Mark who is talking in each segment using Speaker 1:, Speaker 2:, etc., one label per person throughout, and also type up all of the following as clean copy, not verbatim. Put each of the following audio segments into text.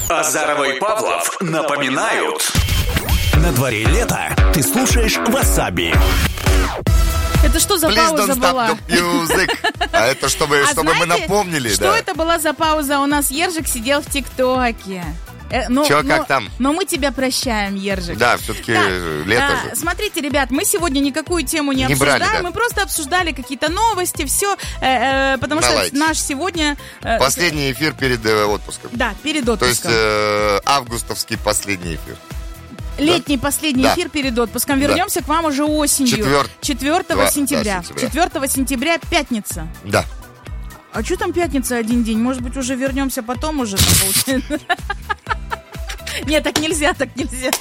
Speaker 1: Азарова и Павлов напоминают.
Speaker 2: На дворе лето. Ты слушаешь Васаби.
Speaker 3: Это что за пауза была?
Speaker 4: А это чтобы мы напомнили.
Speaker 3: Что это была за пауза? У нас Ержик сидел в ТикТоке.
Speaker 4: Как там?
Speaker 3: Но мы тебя прощаем, Ержик.
Speaker 4: Да, все-таки лето же.
Speaker 3: Смотрите, ребят, мы сегодня никакую тему не обсуждаем.
Speaker 4: брали, да.
Speaker 3: Мы просто обсуждали какие-то новости, все. Потому
Speaker 4: Давайте.
Speaker 3: что наш сегодня...
Speaker 4: Последний эфир перед отпуском.
Speaker 3: Да, перед отпуском.
Speaker 4: То есть августовский последний эфир.
Speaker 3: Летний последний эфир перед отпуском. Вернемся к вам уже осенью. 4 сентября. 4 сентября пятница.
Speaker 4: Да.
Speaker 3: А что там пятница один день? Может быть, уже вернемся потом уже? Нет, так нельзя. Это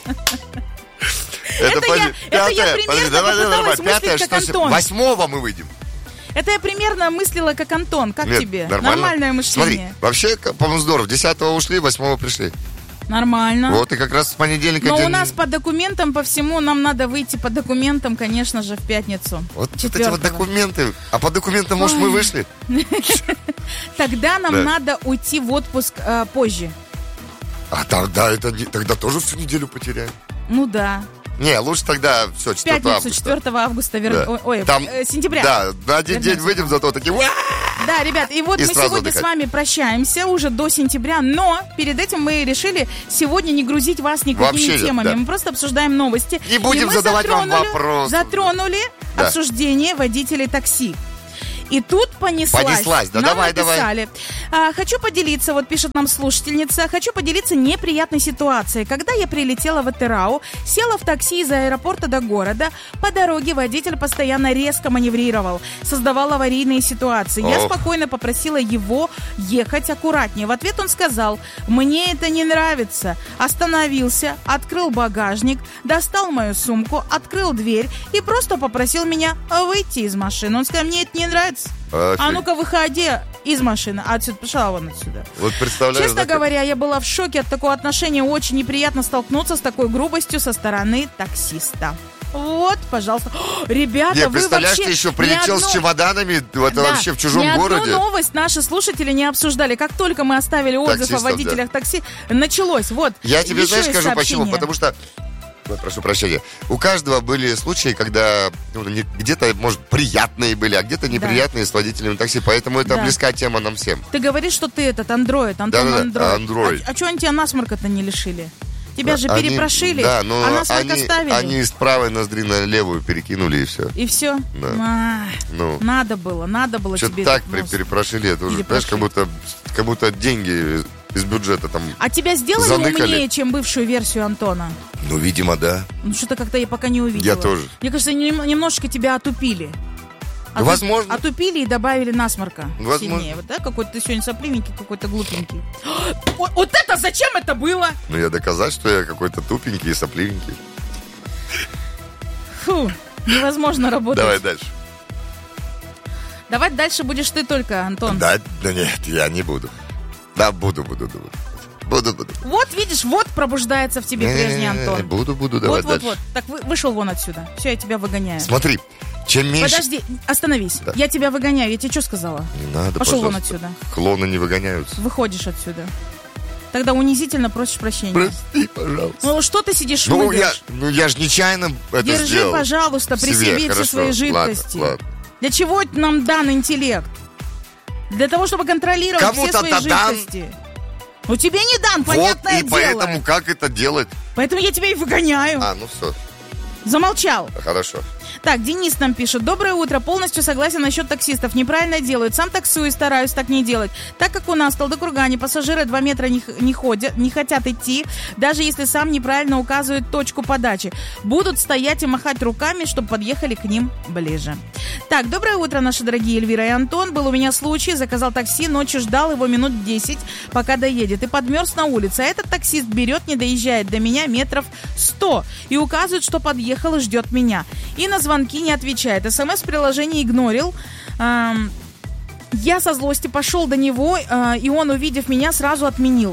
Speaker 3: я примерно попыталась мыслить как Антон.
Speaker 4: 8-го мы выйдем.
Speaker 3: Это я примерно мыслила как Антон. Как тебе?
Speaker 4: Нормально.
Speaker 3: Нормальное мышление.
Speaker 4: Смотри, вообще, по-моему, здорово. 10-го ушли, 8-го пришли.
Speaker 3: Нормально.
Speaker 4: Вот, и как раз с понедельника...
Speaker 3: Но у нас по документам, по всему, нам надо выйти по документам, конечно же, в пятницу.
Speaker 4: Вот эти вот документы. А по документам, может, мы вышли?
Speaker 3: Тогда нам надо уйти в отпуск позже.
Speaker 4: А тогда тоже всю неделю потеряем.
Speaker 3: Ну да.
Speaker 4: Не, лучше тогда все, 4 августа.
Speaker 3: 4 августа, сентября.
Speaker 4: Да, на один день выйдем, зато такие...
Speaker 3: Да, ребят, и вот мы сегодня с вами прощаемся уже до сентября, но перед этим мы решили сегодня не грузить вас никакими темами. Мы просто обсуждаем новости.
Speaker 4: Не будем задавать вам вопросы.
Speaker 3: Затронули обсуждение водителей такси. И тут понеслась.
Speaker 4: Да,
Speaker 3: нам
Speaker 4: давай.
Speaker 3: Хочу поделиться, вот пишет нам слушательница, хочу поделиться неприятной ситуацией. Когда я прилетела в Атырау, села в такси из аэропорта до города, по дороге водитель постоянно резко маневрировал, создавал аварийные ситуации. Я спокойно попросила его ехать аккуратнее. В ответ он сказал: мне это не нравится. Остановился, открыл багажник, достал мою сумку, открыл дверь и просто попросил меня выйти из машины. Он сказал: мне это не нравится. А ну-ка, выходи из машины. Отсюда, пошла вон отсюда.
Speaker 4: Вот представляешь,
Speaker 3: честно говоря, я была в шоке от такого отношения. Очень неприятно столкнуться с такой грубостью со стороны таксиста. Вот, пожалуйста. Ребята, вы
Speaker 4: представляешь,
Speaker 3: вообще...
Speaker 4: ты еще прилетел с чемоданами, это вообще в чужом городе.
Speaker 3: Ни одну новость наши слушатели не обсуждали. Как только мы оставили отзыв о водителях такси, началось. Вот.
Speaker 4: Я тебе, знаешь, скажу почему. Потому что, прошу прощения, у каждого были случаи, когда где-то, может, приятные были, а где-то неприятные с водителями такси. Поэтому это близкая тема нам всем.
Speaker 3: Ты говоришь, что ты андроид, Антон андроид. А что они тебя насморка-то не не Тебя же перепрошили,
Speaker 4: да, но
Speaker 3: а насморк оставили.
Speaker 4: Они с правой ноздри на левую перекинули, и все.
Speaker 3: И все?
Speaker 4: Да.
Speaker 3: Надо было
Speaker 4: что
Speaker 3: тебе.
Speaker 4: Так перепрошили, это уже, знаешь, как будто деньги из бюджета там
Speaker 3: А тебя сделали умнее, чем бывшую версию Антона?
Speaker 4: Ну, видимо, да.
Speaker 3: Ну, что-то как-то я пока не увидела.
Speaker 4: Я тоже.
Speaker 3: Мне кажется, немножечко тебя отупили.
Speaker 4: Возможно.
Speaker 3: Отупили и добавили насморка.
Speaker 4: Возможно.
Speaker 3: Сильнее. Вот, да? Какой-то ты сегодня сопливенький, какой-то глупенький. Вот это зачем это было?
Speaker 4: Ну, я доказать, что я какой-то тупенький и сопливенький.
Speaker 3: Фу, невозможно работать.
Speaker 4: Давай дальше.
Speaker 3: Давай дальше будешь ты только, Антон.
Speaker 4: Да нет, я не буду. Да, буду.
Speaker 3: Вот, видишь, вот пробуждается в тебе прежний Антон.
Speaker 4: Буду, давай дальше.
Speaker 3: Вот. Так, вышел вон отсюда. Все, я тебя выгоняю.
Speaker 4: Смотри, чем меньше...
Speaker 3: Подожди, остановись. Да. Я тебя выгоняю. Я тебе что сказала?
Speaker 4: Не надо,
Speaker 3: пошел
Speaker 4: пожалуйста.
Speaker 3: вон отсюда.
Speaker 4: Клоуны не выгоняются.
Speaker 3: Выходишь отсюда. Тогда унизительно просишь прощения.
Speaker 4: Прости, пожалуйста.
Speaker 3: Ну, что ты сидишь, шмыгаешь?
Speaker 4: Я же нечаянно это
Speaker 3: Держи,
Speaker 4: сделал.
Speaker 3: Держи, пожалуйста, при себе все свои жидкости.
Speaker 4: Ладно.
Speaker 3: Для чего нам дан интеллект? Для того, чтобы контролировать
Speaker 4: кому-то
Speaker 3: все свои жидкости. Ну, тебе не дан, понятное дело.
Speaker 4: Вот, и поэтому как это делать?
Speaker 3: Поэтому я тебя и выгоняю.
Speaker 4: Ну все.
Speaker 3: Замолчал.
Speaker 4: Хорошо.
Speaker 3: Так, Денис нам пишет. Доброе утро. Полностью согласен насчет таксистов. Неправильно делают. Сам таксую, стараюсь так не делать. Так как у нас в Талдыкургане пассажиры 2 метра не ходят, не хотят идти, даже если сам неправильно указывает точку подачи. Будут стоять и махать руками, чтобы подъехали к ним ближе. Так, доброе утро, наши дорогие Эльвира и Антон. Был у меня случай, заказал такси, ночью ждал его минут 10, пока доедет, и подмерз на улице. А этот таксист берет, не доезжает до меня метров 100 и указывает, что подъехал и ждет меня. И на звонки не отвечает. СМС-приложение игнорил. Я со злости пошел до него, и он, увидев меня, сразу отменил.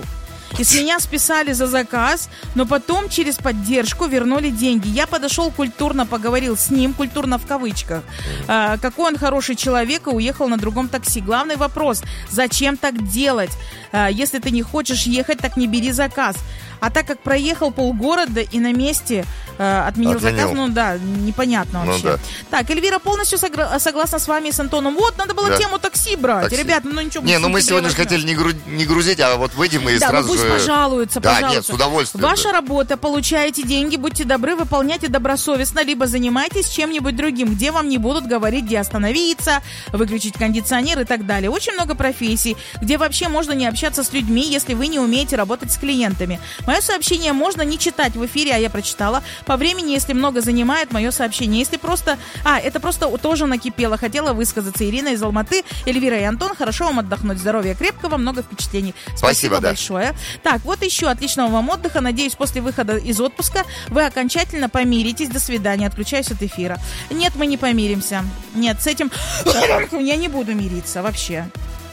Speaker 3: И с меня списали за заказ, но потом через поддержку вернули деньги. Я подошел культурно, поговорил с ним, культурно в кавычках, какой он хороший человек, и уехал на другом такси. Главный вопрос, зачем так делать? Если ты не хочешь ехать, так не бери заказ. А так как проехал полгорода и на месте отменил заказ, ну да, непонятно вообще. Ну, да. Так, Эльвира полностью согласна с вами и с Антоном. Вот, надо было тему такси брать. Такси. Ребята, ну ничего.
Speaker 4: Не, ну мы сегодня же хотели не грузить, а вот выйдем и сразу
Speaker 3: пусть
Speaker 4: же...
Speaker 3: пожалуются,
Speaker 4: да,
Speaker 3: пожалуйста.
Speaker 4: Нет, с удовольствием.
Speaker 3: Ваша работа, получаете деньги, будьте добры, выполняйте добросовестно, либо занимайтесь чем-нибудь другим, где вам не будут говорить, где остановиться, выключить кондиционер и так далее. Очень много профессий, где вообще можно не общаться с людьми, если вы не умеете работать с клиентами. Мое сообщение можно не читать в эфире, а я прочитала. По времени, если много занимает мое сообщение. Если просто... это просто тоже накипело. Хотела высказаться. Ирина из Алматы. Эльвира и Антон, хорошо вам отдохнуть. Здоровья крепкого, много впечатлений. Спасибо большое. Так, вот еще отличного вам отдыха. Надеюсь, после выхода из отпуска вы окончательно помиритесь. До свидания. Отключаюсь от эфира. Нет, мы не помиримся. Нет, с этим я не буду мириться вообще.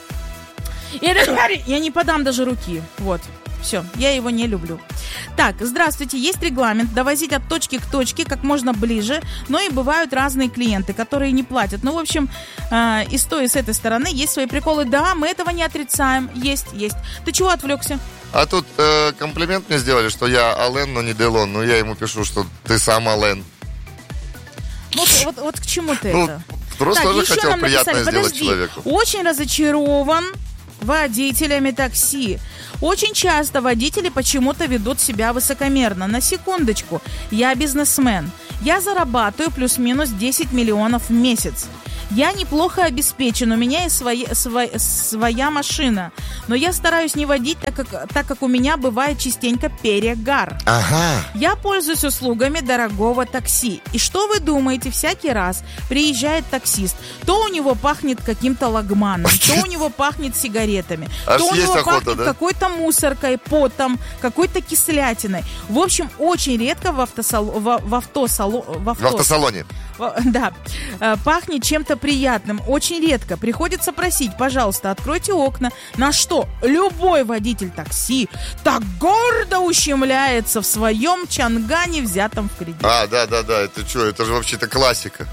Speaker 3: Я не подам даже руки. Вот. Все, я его не люблю. Так, здравствуйте. Есть регламент довозить от точки к точке как можно ближе, но и бывают разные клиенты, которые не платят. Ну, в общем, и с той, и с этой стороны есть свои приколы. Да, мы этого не отрицаем. Есть. Ты чего отвлекся?
Speaker 4: А тут комплимент мне сделали, что я Ален, но не Делон. Ну, я ему пишу, что ты сам Ален.
Speaker 3: Вот к чему ты это?
Speaker 4: Просто тоже хотел приятное сделать человеку.
Speaker 3: Очень разочарован водителями такси. Очень часто водители почему-то ведут себя высокомерно. На секундочку, я бизнесмен. Я зарабатываю плюс-минус 10 миллионов в месяц. Я неплохо обеспечен, у меня есть своя машина. Но я стараюсь не водить, так как у меня бывает частенько перегар.
Speaker 4: Ага.
Speaker 3: Я пользуюсь услугами дорогого такси. И что вы думаете, всякий раз приезжает таксист, то у него пахнет каким-то лагманом, то у него пахнет сигаретами, то у него пахнет какой-то мусоркой, потом, какой-то кислятиной. В общем, очень редко в автосалоне. Да, пахнет чем-то приятным, очень редко. Приходится просить, пожалуйста, откройте окна. На что любой водитель такси так гордо ущемляется в своем чангане, взятом в кредит.
Speaker 4: Да, это что, это же вообще-то классика.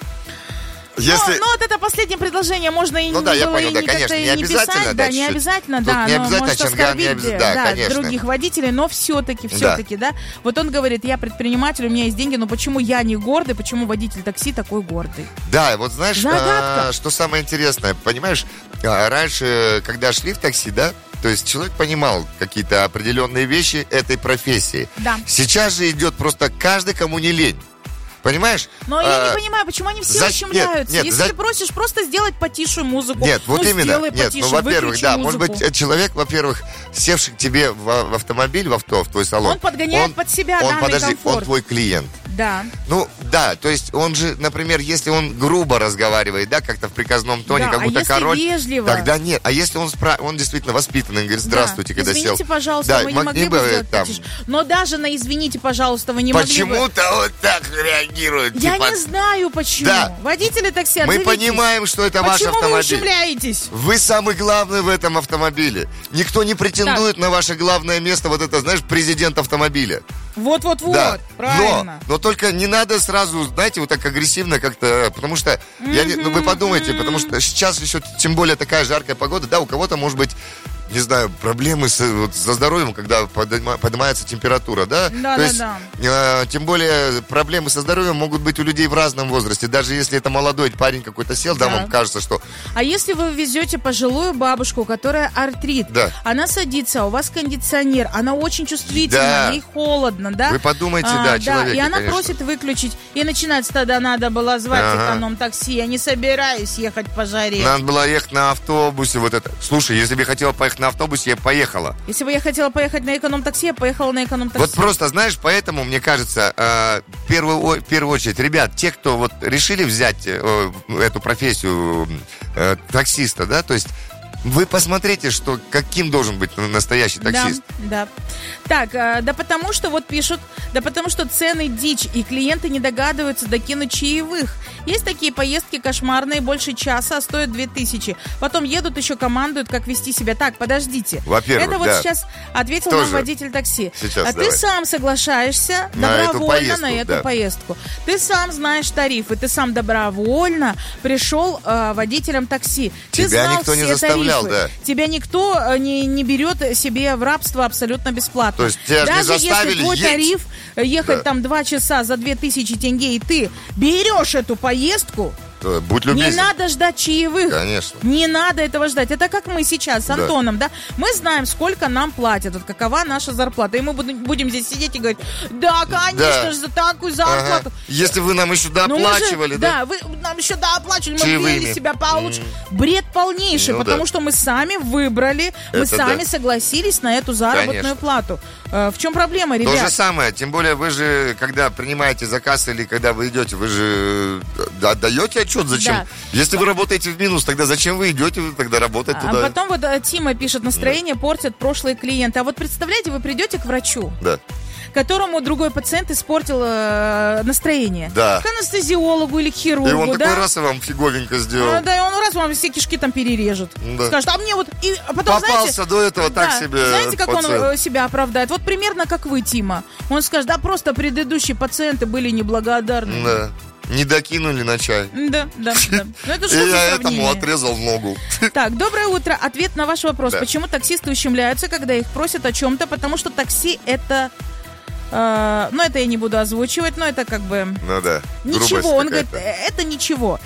Speaker 4: Если...
Speaker 3: Ну, вот это последнее предложение можно и
Speaker 4: я понял, да, конечно, не обязательно
Speaker 3: писать, да, не обязательно, да,
Speaker 4: не обязательно,
Speaker 3: может оскорбить других водителей, но все-таки, да. Вот он говорит, я предприниматель, у меня есть деньги, но почему я не гордый, почему водитель такси такой гордый?
Speaker 4: Да, вот знаешь, что самое интересное, понимаешь, раньше, когда шли в такси, да, то есть человек понимал какие-то определенные вещи этой профессии.
Speaker 3: Да.
Speaker 4: Сейчас же идет просто каждый, кому не лень. Понимаешь?
Speaker 3: Но я не понимаю, почему они все ущемляются. Если ты просишь просто сделать потише музыку,
Speaker 4: нет, вот именно.
Speaker 3: Потише,
Speaker 4: во-первых, да,
Speaker 3: музыку.
Speaker 4: Может быть, человек, во-первых, севший к тебе в автомобиль, в твой салон.
Speaker 3: Он подгоняет под себя данный комфорт.
Speaker 4: Он твой клиент.
Speaker 3: Да.
Speaker 4: Ну, да, то есть он же, например, если он грубо разговаривает, да, как-то в приказном тоне, как будто король.
Speaker 3: Вежливо?
Speaker 4: Тогда нет. А если он действительно воспитанный, он говорит, здравствуйте, когда
Speaker 3: извините,
Speaker 4: сел.
Speaker 3: Пожалуйста, мы не могли бы сделать потише. Но даже на извините, пожалуйста, вы не могли бы.
Speaker 4: Почему-то вот так реагируют.
Speaker 3: Я не знаю, почему. Да. Водители такси, отзовитесь.
Speaker 4: Мы понимаем, что это ваш автомобиль.
Speaker 3: Почему вы ущемляетесь?
Speaker 4: Вы самый главный в этом автомобиле. Никто не претендует на ваше главное место, вот это, знаешь, президент автомобиля.
Speaker 3: Вот, да. Правильно.
Speaker 4: Но только не надо сразу, знаете, вот так агрессивно как-то, потому что, вы подумайте, потому что сейчас еще, тем более такая жаркая погода, да, у кого-то может быть, не знаю, проблемы со здоровьем, когда поднимается температура, да?
Speaker 3: Да,
Speaker 4: то есть, тем более проблемы со здоровьем могут быть у людей в разном возрасте. Даже если это молодой парень какой-то сел, да, вам кажется, что...
Speaker 3: А если вы везете пожилую бабушку, которая артрит, она садится, у вас кондиционер, она очень чувствительна, ей холодно, да?
Speaker 4: Вы подумайте, человек.
Speaker 3: И она просит выключить, и начинается тогда надо было звать эконом-такси, я не собираюсь ехать по жаре.
Speaker 4: Надо было ехать на автобусе, вот это. Слушай, если бы я хотела поехать на автобусе, я поехала.
Speaker 3: Если бы я хотела поехать на эконом-такси, я поехала на эконом-такси.
Speaker 4: Вот просто, знаешь, поэтому, мне кажется, в первую очередь, ребят, те, кто вот решили взять эту профессию таксиста, да, то есть Вы посмотрите, каким должен быть настоящий таксист.
Speaker 3: Да. Так, да потому что, вот пишут, да потому что цены дичь, и клиенты не догадываются докинуть чаевых. Есть такие поездки кошмарные, больше часа, а стоят 2000. Потом едут, еще командуют, как вести себя. Так, подождите.
Speaker 4: Во-первых,
Speaker 3: это вот сейчас ответил нам водитель такси.
Speaker 4: Сейчас,
Speaker 3: ты сам соглашаешься добровольно на эту поездку. Ты сам знаешь тарифы, ты сам добровольно пришел водителем такси. Ты
Speaker 4: Тебя
Speaker 3: знал
Speaker 4: никто не
Speaker 3: все
Speaker 4: заставлял,
Speaker 3: тарифы.
Speaker 4: да.
Speaker 3: Тебя никто не берет себе в рабство абсолютно бесплатно.
Speaker 4: То есть тебя
Speaker 3: даже
Speaker 4: не заставили
Speaker 3: если твой тариф ехать там 2 часа за 2000 тенге, и ты берешь эту поездку,
Speaker 4: будь любезен.
Speaker 3: не надо ждать чаевых.
Speaker 4: Конечно.
Speaker 3: Не надо этого ждать. Это как мы сейчас с Антоном, да? Мы знаем, сколько нам платят, вот какова наша зарплата. И мы будем здесь сидеть и говорить, да, конечно же, за такую зарплату.
Speaker 4: Если вы нам еще дооплачивали,
Speaker 3: да, вы нам еще дооплачивали, мы вели себя получше. Бред полнейший, потому что мы сами выбрали, мы сами согласились на эту заработную плату. В чем проблема, ребят?
Speaker 4: То же самое, тем более вы же, когда принимаете заказ или когда вы идете, вы же отдаете отчет, зачем? Да. Если вы работаете в минус, тогда зачем вы идете тогда работать туда?
Speaker 3: А потом вот Тима пишет, настроение портят прошлые клиенты. А вот представляете, вы придете к врачу, которому другой пациент испортил настроение.
Speaker 4: Да.
Speaker 3: К анестезиологу или к хирургу.
Speaker 4: И он такой раз и вам фиговенько сделал.
Speaker 3: Да, и он раз вам все кишки там перережет. Да. Скажет, а мне вот... А потом,
Speaker 4: попался,
Speaker 3: знаете,
Speaker 4: до этого так себе
Speaker 3: знаете, как
Speaker 4: пациент.
Speaker 3: он себя оправдает? Вот примерно как вы, Тима. Он скажет, да просто предыдущие пациенты были неблагодарны.
Speaker 4: Да. Не докинули на чай.
Speaker 3: Да. Ну, это что
Speaker 4: и
Speaker 3: за
Speaker 4: я
Speaker 3: сравнение?
Speaker 4: этому отрезал ногу.
Speaker 3: Так, доброе утро. Ответ на ваш вопрос. Почему таксисты ущемляются, когда их просят о чем-то? Потому что такси это... это я не буду озвучивать, но это как бы...
Speaker 4: Ну да.
Speaker 3: Ничего, он говорит, это ничего.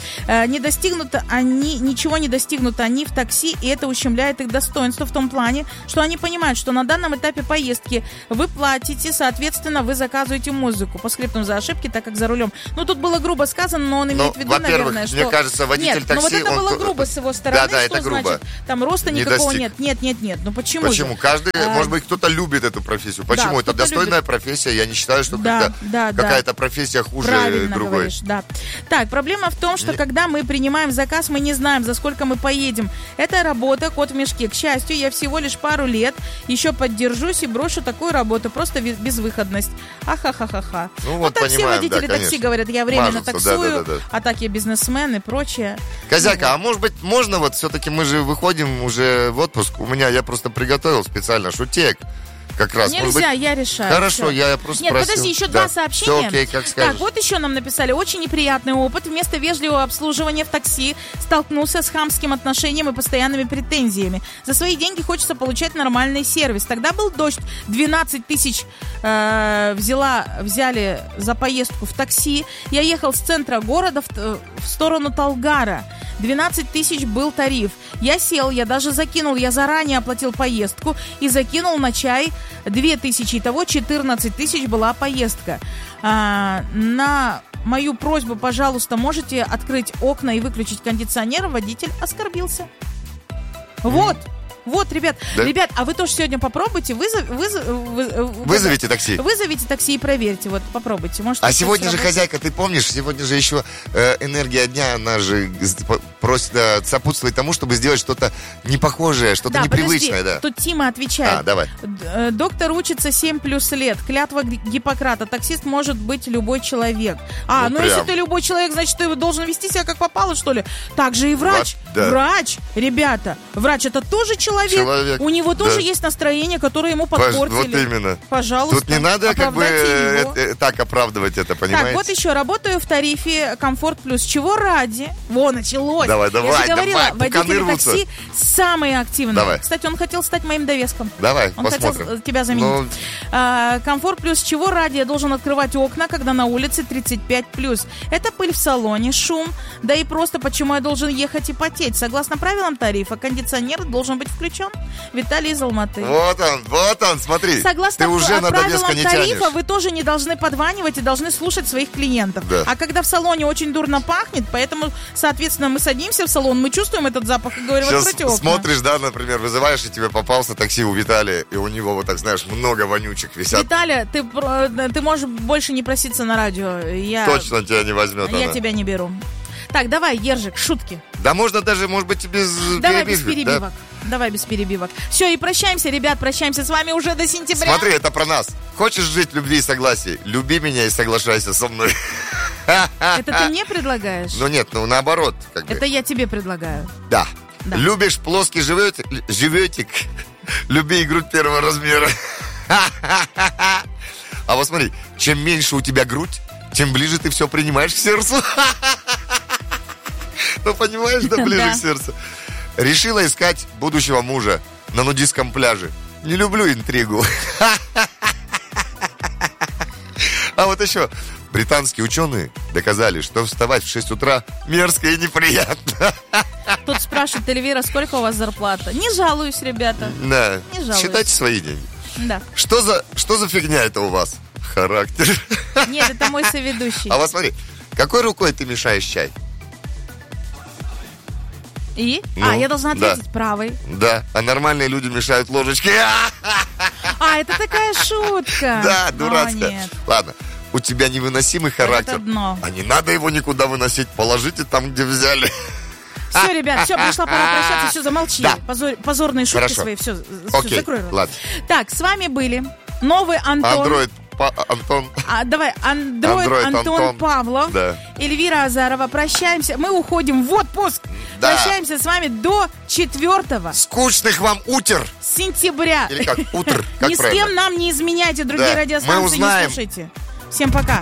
Speaker 3: Ничего не достигнуто они в такси, и это ущемляет их достоинство в том плане, что они понимают, что на данном этапе поездки вы платите, соответственно, вы заказываете музыку. По скриптам за ошибки, так как за рулем. Ну, тут было грубо сказано, но он имеет в виду, наверное, что...
Speaker 4: мне кажется, водитель такси...
Speaker 3: вот это было грубо с его стороны.
Speaker 4: Да,
Speaker 3: что
Speaker 4: это грубо.
Speaker 3: Значит, там роста никакого нет. Нет. Ну, почему?
Speaker 4: Почему? Каждый, может быть, кто-то любит эту профессию. Почему? Это достойная профессия. Я не считаю, что какая-то профессия хуже
Speaker 3: правильно
Speaker 4: другой.
Speaker 3: Говоришь, да. Так, проблема в том, что когда мы принимаем заказ, мы не знаем, за сколько мы поедем. Это работа, кот в мешке. К счастью, я всего лишь пару лет еще поддержусь и брошу такую работу. Просто безвыходность. Ахахахаха.
Speaker 4: Ну, вот
Speaker 3: так
Speaker 4: понимаем,
Speaker 3: все водители такси говорят, я временно таксую, а так я бизнесмен и прочее.
Speaker 4: Козяка, а может быть, можно вот все-таки мы же выходим уже в отпуск. Я просто приготовил специально шутек. Как раз.
Speaker 3: Нельзя, я решаю.
Speaker 4: Хорошо, я просто
Speaker 3: Нет,
Speaker 4: просил.
Speaker 3: подожди, еще 2 сообщения.
Speaker 4: Все окей, как скажешь.
Speaker 3: Так, вот еще нам написали. Очень неприятный опыт. Вместо вежливого обслуживания в такси столкнулся с хамским отношением и постоянными претензиями. За свои деньги хочется получать нормальный сервис. Тогда был дождь. 12 тысяч взяли за поездку в такси. Я ехал с центра города в сторону Талгара. 12 тысяч был тариф. Я сел, я даже закинул, я заранее оплатил поездку и закинул на чай 2000. Итого 14 тысяч была поездка. На мою просьбу, пожалуйста, можете открыть окна и выключить кондиционер? Водитель оскорбился. Вот, ребят, а вы тоже сегодня попробуйте,
Speaker 4: вызовите такси.
Speaker 3: Вызовите такси и проверьте, вот попробуйте. Может,
Speaker 4: а сегодня же, хозяйка, ты помнишь, сегодня же еще энергия дня, она же просит сопутствовать тому, чтобы сделать что-то непохожее, что-то непривычное.
Speaker 3: Подожди, тут Тима отвечает.
Speaker 4: Давай.
Speaker 3: Доктор учится 7+ лет, клятва Гиппократа, таксист может быть любой человек. Если ты любой человек, значит, ты должен вести себя как попало, что ли? Так же и врач. Врач, ребята, врач это тоже человек. У него тоже есть настроение, которое ему подпортили.
Speaker 4: Вот именно.
Speaker 3: Пожалуйста.
Speaker 4: Тут не надо так оправдывать это, понимаете?
Speaker 3: Так, вот еще работаю в тарифе Комфорт Плюс. Чего ради? началось.
Speaker 4: Давай,
Speaker 3: Я же говорила, водители
Speaker 4: рвутся.
Speaker 3: такси самые активные.
Speaker 4: Давай.
Speaker 3: Кстати, он хотел стать моим довеском.
Speaker 4: Давай,
Speaker 3: Он
Speaker 4: посмотрим.
Speaker 3: хотел тебя заменить. Комфорт Плюс. Чего ради я должен открывать окна, когда на улице 35+? Это пыль в салоне, шум, да и просто почему я должен ехать и потеть? Согласно правилам тарифа, кондиционер должен быть включен. Виталий из Алматы.
Speaker 4: Вот он, смотри.
Speaker 3: Согласно
Speaker 4: ты уже на довеска не
Speaker 3: тарифа,
Speaker 4: тянешь.
Speaker 3: вы тоже не должны подванивать и должны слушать своих клиентов.
Speaker 4: Да.
Speaker 3: А когда в салоне очень дурно пахнет, поэтому, соответственно, мы садимся в салон, мы чувствуем этот запах и говорим,
Speaker 4: сейчас
Speaker 3: откройте окна.
Speaker 4: Смотришь, например, вызываешь, и тебе попался такси у Виталия, и у него, вот так, знаешь, много вонючек висят.
Speaker 3: Виталия, ты можешь больше не проситься на радио.
Speaker 4: Точно тебя не возьмет
Speaker 3: Я
Speaker 4: она.
Speaker 3: тебя не беру. Так, давай, Ержик, шутки.
Speaker 4: Да можно даже, может быть, без
Speaker 3: Давай без перебивок.
Speaker 4: Да?
Speaker 3: Давай без перебивок. Все, и прощаемся, ребят, прощаемся с вами уже до сентября.
Speaker 4: Смотри, это про нас. Хочешь жить в любви и согласии? Люби меня и соглашайся со мной.
Speaker 3: Это ты мне предлагаешь?
Speaker 4: Ну нет, ну наоборот. Как бы.
Speaker 3: Это я тебе предлагаю.
Speaker 4: Да.
Speaker 3: Да.
Speaker 4: Любишь плоский живетик, люби и грудь первого размера. А вот смотри, чем меньше у тебя грудь, тем ближе ты все принимаешь к сердцу. Ну, понимаешь, да, ближе к сердцу. Решила искать будущего мужа на нудистском пляже. Не люблю интригу. А вот еще британские ученые доказали, что вставать в 6 утра мерзко и неприятно.
Speaker 3: Тут спрашивает Эльвира, сколько у вас зарплата? Не жалуюсь, ребята.
Speaker 4: Да,
Speaker 3: Не жалуюсь.
Speaker 4: считайте свои деньги.
Speaker 3: Да.
Speaker 4: Что за фигня это у вас? Характер.
Speaker 3: Нет, это мой соведущий.
Speaker 4: А вот смотри, какой рукой ты мешаешь чай?
Speaker 3: И?
Speaker 4: Ну,
Speaker 3: я должна ответить правой.
Speaker 4: Да, а нормальные люди мешают ложечки.
Speaker 3: Это такая шутка.
Speaker 4: Да, дурацкая.
Speaker 3: Нет.
Speaker 4: Ладно, у тебя невыносимый характер.
Speaker 3: Это дно.
Speaker 4: А не надо его никуда выносить, положите там, где взяли.
Speaker 3: Все, ребят, все, пришла пора прощаться, все, замолчи.
Speaker 4: Да.
Speaker 3: Позорные шутки
Speaker 4: Хорошо.
Speaker 3: свои, все,
Speaker 4: Окей,
Speaker 3: закрой рот.
Speaker 4: ладно.
Speaker 3: Так, с вами были новый Антон.
Speaker 4: Андроид Антон.
Speaker 3: Давай, Андроид Антон Павлов,
Speaker 4: Да.
Speaker 3: Эльвира Азарова. Прощаемся. Мы уходим в отпуск.
Speaker 4: Да.
Speaker 3: Прощаемся с вами до 4
Speaker 4: Скучных вам утер.
Speaker 3: сентября.
Speaker 4: Или как утр, как
Speaker 3: Ни с
Speaker 4: правильно?
Speaker 3: кем нам не изменяйте, другие
Speaker 4: Да,
Speaker 3: радиостанции
Speaker 4: мы узнаем.
Speaker 3: не слушайте. Всем пока.